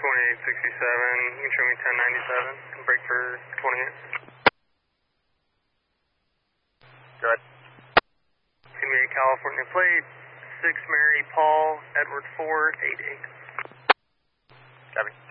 2867, you can show me 1097 and break for 28. Go ahead. It's going to be a California plate, 6 Mary Paul, Edward 488. Copy.